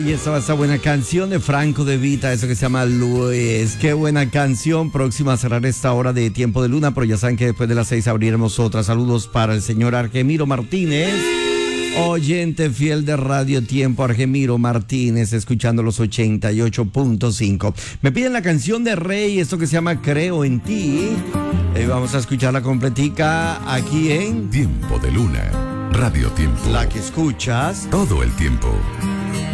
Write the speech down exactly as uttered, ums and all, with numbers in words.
Y esta, esta buena canción de Franco De Vita, eso que se llama Luis. Qué buena canción. Próxima a cerrar esta hora de Tiempo de Luna, pero ya saben que después de las seis abriremos otra. Saludos para el señor Argemiro Martínez, oyente fiel de Radio Tiempo. Argemiro Martínez, escuchando los ochenta y ocho punto cinco. Me piden la canción de Rey, esto que se llama Creo en Ti. Eh, vamos a escucharla completica aquí en Tiempo de Luna, Radio Tiempo. La que escuchas todo el tiempo.